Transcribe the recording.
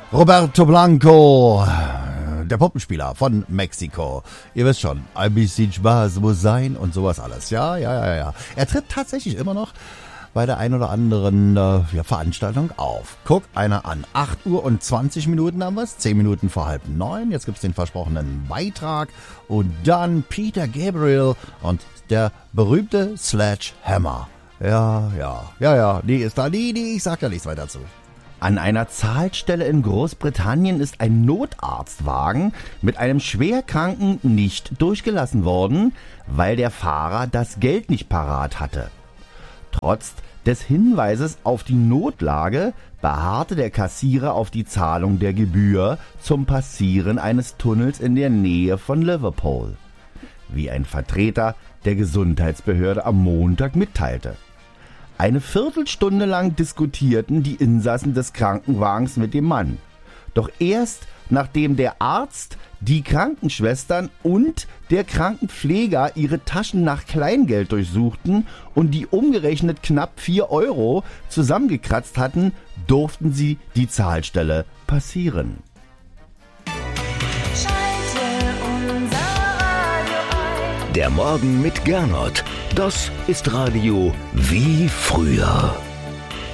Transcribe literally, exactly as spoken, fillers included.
Roberto Blanco, der Puppenspieler von Mexiko. Ihr wisst schon, ein bisschen Spaß muss sein und sowas alles. Ja, ja, ja, ja. Er tritt tatsächlich immer noch bei der ein oder anderen äh, ja, Veranstaltung auf. Guck einer an. acht Uhr und zwanzig Minuten haben wir es. zehn Minuten vor halb neun. Jetzt gibt es den versprochenen Beitrag. Und dann Peter Gabriel und der berühmte Sledgehammer. Ja, ja, ja, ja. Die ist da. Die, die, ich sag da nichts weiter dazu. An einer Zahlstelle in Großbritannien ist ein Notarztwagen mit einem Schwerkranken nicht durchgelassen worden, weil der Fahrer das Geld nicht parat hatte. Trotz des Hinweises auf die Notlage beharrte der Kassierer auf die Zahlung der Gebühr zum Passieren eines Tunnels in der Nähe von Liverpool, wie ein Vertreter der Gesundheitsbehörde am Montag mitteilte. Eine Viertelstunde lang diskutierten die Insassen des Krankenwagens mit dem Mann. Doch erst nachdem der Arzt, die Krankenschwestern und der Krankenpfleger ihre Taschen nach Kleingeld durchsuchten und die umgerechnet knapp vier Euro zusammengekratzt hatten, durften sie die Zahlstelle passieren. Der Morgen mit Gernot, das ist Radio wie früher.